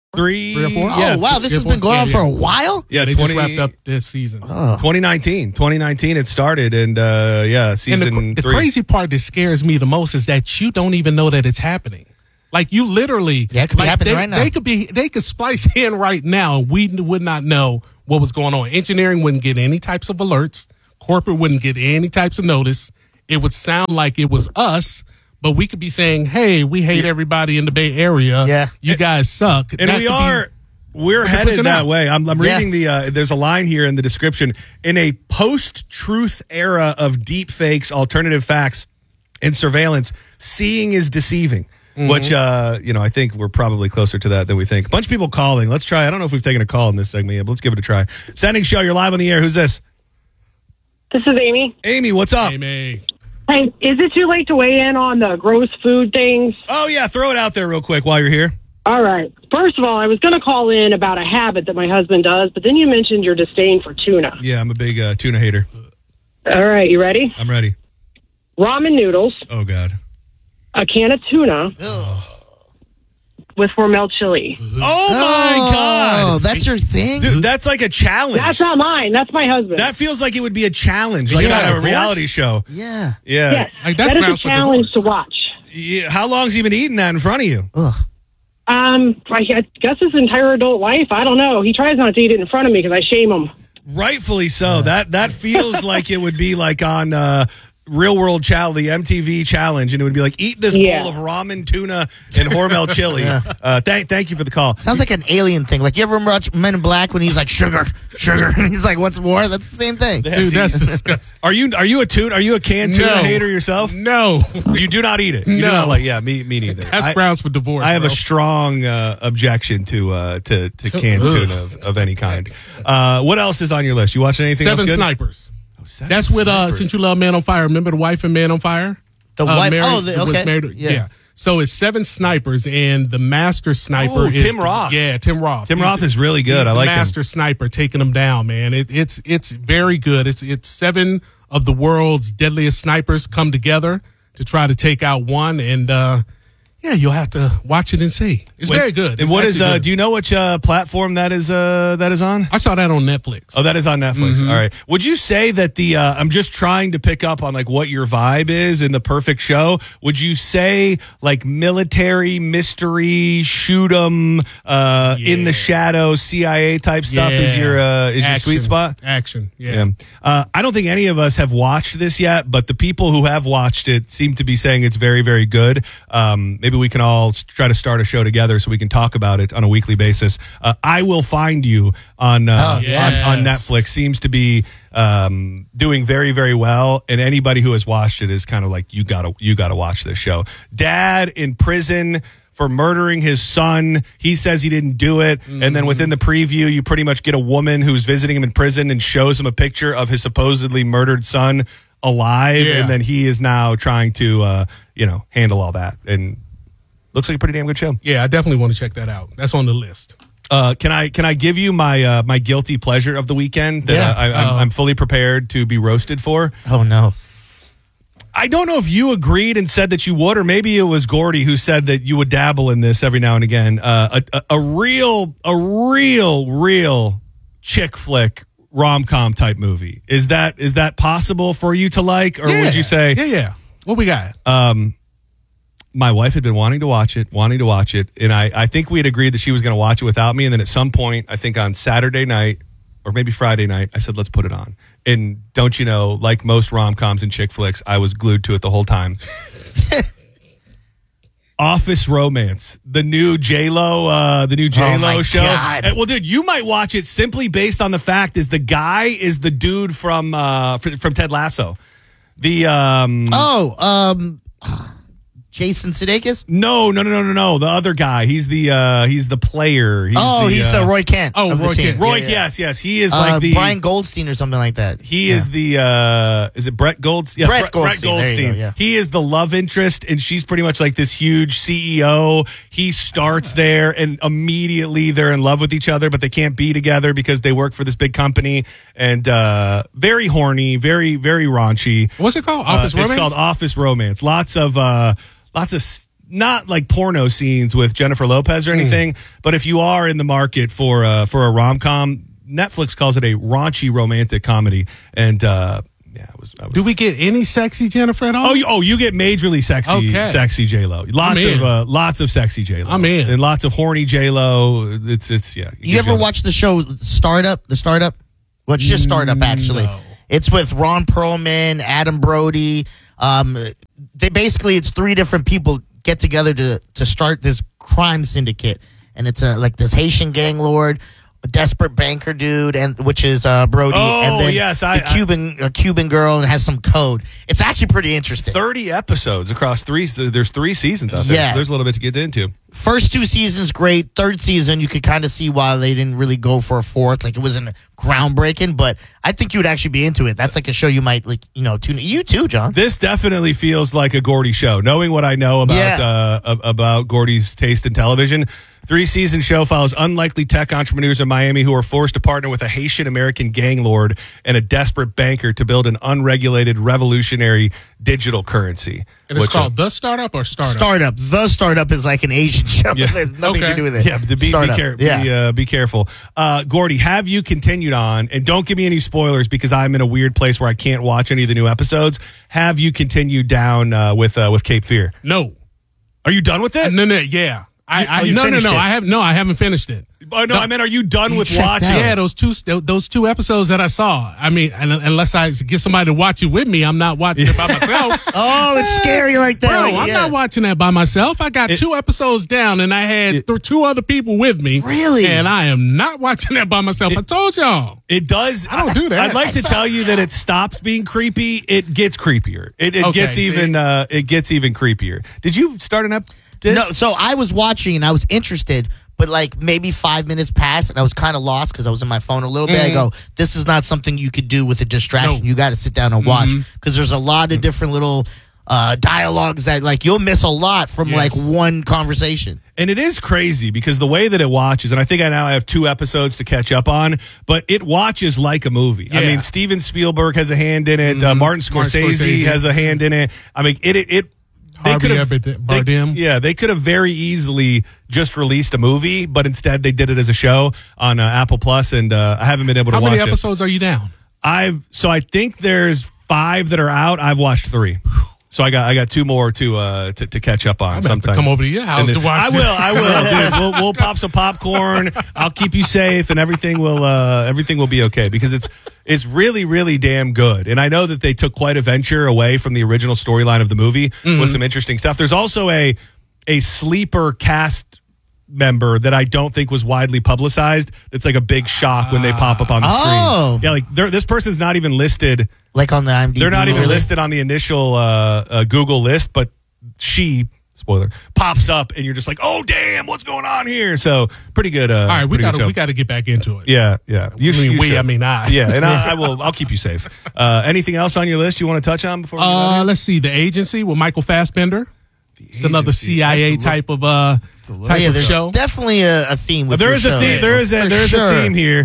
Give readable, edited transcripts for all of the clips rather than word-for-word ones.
Three or four? Oh, wow. This has been going on for a while? Yeah, they just wrapped up this season. 2019 it started, and season and the 3. crazy part that scares me the most is that you don't even know that it's happening. Like, you literally, it could be happening right now. They could splice in right now, and we would not know what was going on. Engineering wouldn't get any types of alerts. Corporate wouldn't get any types of notice. It would sound like it was us, but we could be saying, "Hey, we hate everybody in the Bay Area. Yeah, you guys suck." And we're headed that way. I'm reading there's a line here in the description. In a post-truth era of deep fakes, alternative facts, and surveillance, seeing is deceiving. Which, I think we're probably closer to that than we think. A bunch of people calling. Let's try. I don't know if we've taken a call in this segment yet, but let's give it a try. Sending show, you're live on the air. Who's this? This is Amy. Amy, what's up? Amy. Hey, is it too late to weigh in on the gross food things? Oh, yeah. Throw it out there real quick while you're here. All right. First of all, I was going to call in about a habit that my husband does, but then you mentioned your disdain for tuna. Yeah, I'm a big tuna hater. All right. You ready? I'm ready. Ramen noodles, Oh, God. a can of tuna with Hormel chili. Oh, my God. Oh, that's your thing? Dude, that's like a challenge. That's not mine. That's my husband. That feels like it would be a challenge, like on a reality show. Yeah. Yeah. Yes. Like, that's that is a grounds for challenge divorce. to watch. Yeah. How long's he been eating that in front of you? Ugh. I guess his entire adult life. I don't know. He tries not to eat it in front of me because I shame him. Rightfully so. That feels like it would be like on Real World Challenge, the MTV Challenge, and it would be like, eat this bowl of ramen, tuna, and Hormel chili. Thank you for the call. Sounds like an alien thing. Like, you ever watch Men in Black when he's like, sugar, and he's like, what's more? That's the same thing. Dude, that's disgusting. Are you a canned tuna hater yourself? No. You do not eat it. You do No. not like, me neither. That's grounds for divorce. I have bro. a strong objection to canned tuna of any kind. What else is on your list? You watching anything else Seven good? Snipers. Seven That's with Snipers. Since You Love Man on Fire. Remember the wife in Man on Fire? The wife. Married, Okay. was married, yeah. So it's Seven Snipers, and the master sniper is Tim Roth. Tim Roth. Tim Roth is really good. I like him. Master sniper taking them down, man. It's very good. It's 7 of the world's deadliest snipers come together to try to take out one, and you'll have to watch it and see. It's very good. And It's what is? actually good. Do you know which platform that is on? I saw that on Netflix. Oh, that is on Netflix. All right. Would you say that I'm just trying to pick up on like what your vibe is in the perfect show. Would you say like military, mystery, shoot 'em, in the shadows, CIA type stuff is your sweet spot? Action. Yeah. I don't think any of us have watched this yet, but the people who have watched it seem to be saying it's very, very good. Maybe we can all try to start a show together so we can talk about it on a weekly basis. I Will Find You on Netflix seems to be doing very, very well, and anybody who has watched it is kind of like, you gotta watch this show. Dad in prison for murdering his son. He says he didn't do it, and then within the preview, you pretty much get a woman who's visiting him in prison and shows him a picture of his supposedly murdered son alive, and then he is now trying to handle all that, and looks like a pretty damn good show. Yeah, I definitely want to check that out. That's on the list. Can I give you my my guilty pleasure of the weekend that I'm fully prepared to be roasted for? Oh, no. I don't know if you agreed and said that you would, or maybe it was Gordy who said that you would dabble in this every now and again. A real chick flick rom-com type movie. Is that possible for you to like, or would you say? Yeah. What we got? My wife had been wanting to watch it, and I think we had agreed that she was going to watch it without me, and then at some point, I think on Saturday night, or maybe Friday night, I said, let's put it on. And don't you know, like most rom-coms and chick flicks, I was glued to it the whole time. Office Romance, the new J-Lo show. God. Well, dude, you might watch it simply based on the fact is the guy is the dude from Ted Lasso. Jason Sudeikis? No. The other guy. He's the player. He's the Roy Kent. Oh, of the Roy team. Kent. Roy. Yeah. Yes. He is like the Brian Goldstein or something like that. He is the is it Brett Goldstein? Yeah, Brett Goldstein. There you go, yeah. He is the love interest, and she's pretty much like this huge CEO. He starts there, and immediately they're in love with each other, but they can't be together because they work for this big company. And very horny, very, very raunchy. What's it called? Office Romance? It's called Office Romance. Lots of not like porno scenes with Jennifer Lopez or anything, but if you are in the market for a rom-com, Netflix calls it a raunchy romantic comedy. And I was Do we get any sexy Jennifer at all? you get majorly sexy J-Lo. Lots of sexy J-Lo. I'm in. And lots of horny J-Lo. It's yeah. You ever watch the show Startup? The Startup? Well, it's just Startup, actually. No. It's with Ron Perlman, Adam Brody. It's 3 different people get together to start this crime syndicate, and it's like this Haitian gang lord, a desperate banker dude, and which is Brody, and then yes, a Cuban girl, and has some code. It's actually pretty interesting. 30 episodes across 3. There's 3 seasons out there. Yeah. So there's a little bit to get into. First 2 seasons, great. Third season, you could kind of see why they didn't really go for a fourth. Like, it wasn't groundbreaking, but I think you would actually be into it. That's like a show you might, like, tune in. You too, John. This definitely feels like a Gordy show. Knowing what I know about Gordy's taste in television, 3-season show follows unlikely tech entrepreneurs in Miami who are forced to partner with a Haitian American gang lord and a desperate banker to build an unregulated revolutionary digital currency. And it's called The Startup or Startup? Startup. The Startup is like an Asian show. It has nothing to do with it. Yeah, be careful. Gordy, have you continued on, and don't give me any spoilers because I'm in a weird place where I can't watch any of the new episodes. Have you continued down with Cape Fear? No. Are you done with it? No, yeah. I haven't finished it. Oh, no, I meant, are you done with watching? Yeah, those two episodes that I saw. I mean, unless I get somebody to watch it with me, I'm not watching it by myself. Oh, it's scary like that. Bro, I'm not watching that by myself. I got 2 episodes down, and I had 2 other people with me. Really? And I am not watching that by myself. I told y'all. It does. I don't do that. I'd like to tell you that it stops being creepy. It gets creepier. It gets even creepier. Did you start an episode? No, so I was watching and I was interested, but like maybe 5 minutes passed and I was kind of lost because I was in my phone a little bit. I go, this is not something you could do with a distraction. No. You got to sit down and watch because there's a lot of different little dialogues that like you'll miss a lot from like one conversation. And it is crazy because the way that it watches, and I think I now have 2 episodes to catch up on, but it watches like a movie. Yeah. I mean, Steven Spielberg has a hand in it. Martin Scorsese has a hand in it. I mean, They could have very easily just released a movie, but instead they did it as a show on Apple Plus, and I haven't been able to watch it. How many episodes are you down? I think there's 5 that are out. I've watched 3. So I got 2 more to catch up on sometime. Come over to your house to watch. I will. Dude. We'll pop some popcorn. I'll keep you safe, and everything will be okay because it's really, really damn good. And I know that they took quite a venture away from the original storyline of the movie with some interesting stuff. There's also a sleeper cast member that I don't think was widely publicized. It's like a big shock when they pop up on the screen. Yeah, like this person's not even listed. Like on the IMDb. They're not even listed on the initial Google list, but she, spoiler, pops up and you're just like, oh damn, what's going on here? So pretty good. All right, we got to get back into it. Yeah. I. Yeah, and I'll keep you safe. Anything else on your list you want to touch on before we get out of here? Let's see, The Agency with Michael Fassbender. It's another CIA type of show. Definitely a theme with there is show. A theme. There is a theme here.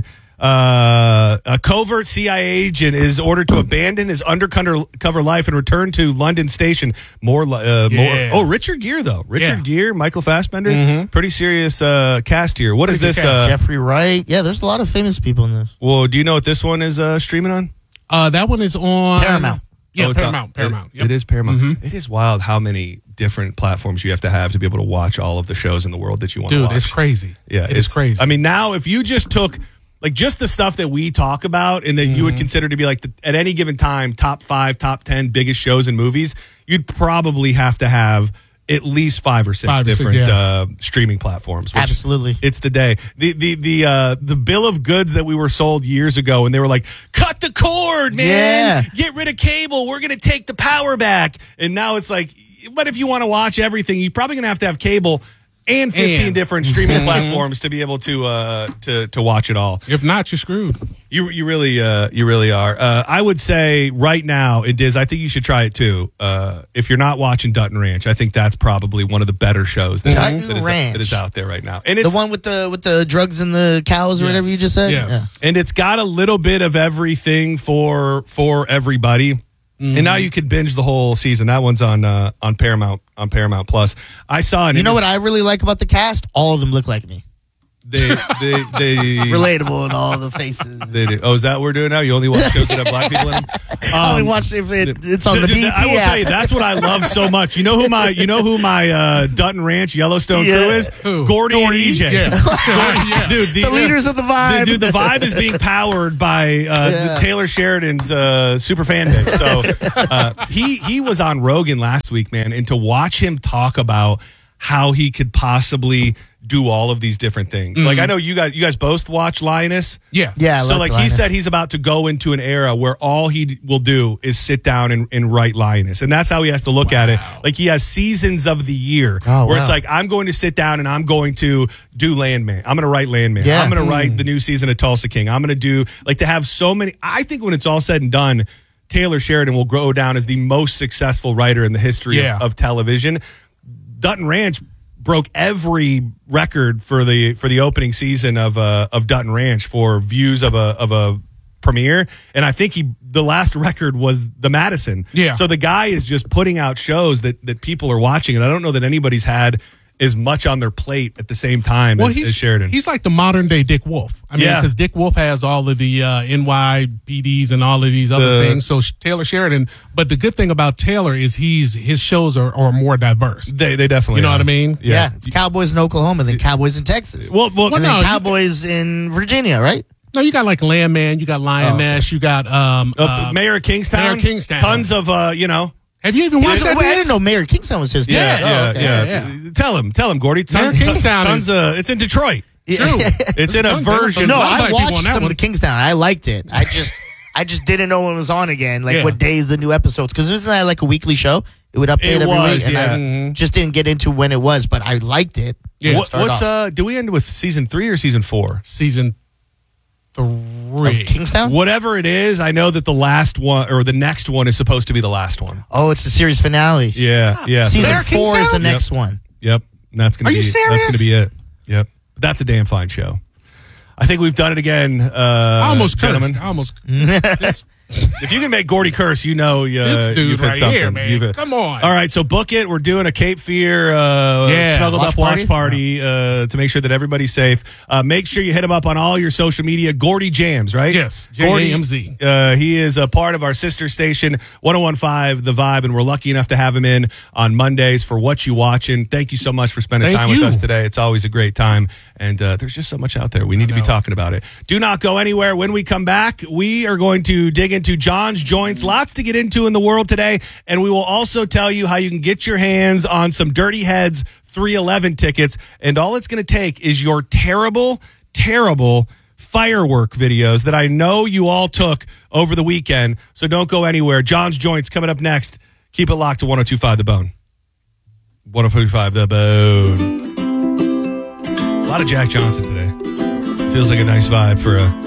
A covert CIA agent is ordered to abandon his undercover life and return to London Station. More. Oh, Richard Gere though. Gere, Michael Fassbender. Pretty serious cast here. What is this? Jeffrey Wright. Yeah, there's a lot of famous people in this. Well, do you know what this one is streaming on? That one is on Paramount. Yeah, Paramount. It is Paramount. It is wild how many different platforms you have to be able to watch all of the shows in the world that you want to watch. Dude, it's crazy. Yeah, it's crazy. I mean, now if you just took like just the stuff that we talk about and that you would consider to be like at any given time top 5, top 10 biggest shows and movies, you'd probably have to have at least 5 or 6 different streaming platforms. Absolutely, it's the day. The bill of goods that we were sold years ago, and they were like, "Cut the cord, man! Get rid of cable. We're gonna take the power back." And now it's like, but if you want to watch everything, you're probably gonna have cable and 15 different streaming platforms to be able to watch it all. If not, you're screwed. You really are. I would say right now, I think you should try it too. If you're not watching Dutton Ranch, I think that's probably one of the better shows that is out there right now. And it's the one with the drugs and the cows or whatever you just said. Yes. Yeah. And it's got a little bit of everything for everybody. And now you can binge the whole season. That one's on Paramount Plus. I saw an You know what I really like about the cast? All of them look like me. they Relatable in all the faces. They do. Oh, is that what we're doing now? You only watch shows that have black people in them? I only watch if it's on the BT I will app. tell you, that's what I love so much. You know who my Dutton Ranch Yellowstone crew is? Who? Gordy and EJ. Yeah. Dude, The leaders of the Vibe. Dude, the Vibe is being powered by Taylor Sheridan's super fan base. So he was on Rogan last week, man, and to watch him talk about how he could possibly do all of these different things. Like, I know you guys both watch Linus. Yeah. Yeah. I So like like he said he's about to go into an era where all he will do is sit down and write Linus. And that's how he has to look at it. Like he has seasons of the year where it's like, I'm going to sit down and I'm going to do Landman. I'm going to write Landman. Yeah. I'm going to write the new season of Tulsa King. I'm going to do like to have so many. I think when it's all said and done, Taylor Sheridan will go down as the most successful writer in the history of television. Dutton Ranch broke every record for the opening season of Dutton Ranch for views of a premiere, and I think the last record was the Madison. Yeah. So the guy is just putting out shows that people are watching, and I don't know that anybody's had as much on their plate at the same time as Sheridan. He's like the modern day Dick Wolf. I mean, because Dick Wolf has all of the NYPDs and all of these other things. So Taylor Sheridan. But the good thing about Taylor is his shows are more diverse. They definitely, you know what I mean? Yeah. It's Cowboys in Oklahoma, then Cowboys in Texas. Well, and then Cowboys in Virginia, right? No, you got like Landman, you got Lioness, you got Mayor of Kingstown. Mayor of Kingstown. Tons of Have you even watched that? I didn't know Mayor Kingstown was his. Yeah. Tell him, Gordy. Mayor of Kingstown it's in Detroit. True. It's in a version. No, There's I black people watched on that some one. of the Kingstown. I liked it. I just didn't know when it was on again, like what days the new episodes. Because isn't that like a weekly show? It would update every week, and I just didn't get into when it was, but I liked it. Yeah. What's do we end with season 3 or season 4? Season 3. Of Kingstown? Whatever it is, I know that the last one or the next one is supposed to be the last one. Oh, it's the series finale. Yeah. Season Mayor 4 is the Kingstown? next one. Yep. And that's gonna Are be you serious? That's gonna be it. Yep. But that's a damn fine show. I think we've done it again. I almost gentlemen. cursed. I almost. If you can make Gordy curse, you know This dude you've hit right something. here, man. Come on. All right, so book it. We're doing a Cape Fear snuggled up watch party to make sure that everybody's safe. Make sure you hit him up on all your social media. Gordy Jams, right? Yes, Gordy, JAMZ. He is a part of our sister station, 101.5 The Vibe, and we're lucky enough to have him in on Mondays for What You Watching. Thank you so much for spending time with us today. It's always a great time, and there's just so much out there. We need to be talking about it. Do not go anywhere. When we come back, we are going to dig into John's Joints. Lots to get into in the world today, and we will also tell you how you can get your hands on some Dirty Heads 311 tickets, and all it's going to take is your terrible firework videos that I know you all took over the weekend, so don't go anywhere. John's Joints coming up next. Keep it locked to 102.5 The Bone. 102.5 The Bone. A lot of Jack Johnson today. Feels like a nice vibe for a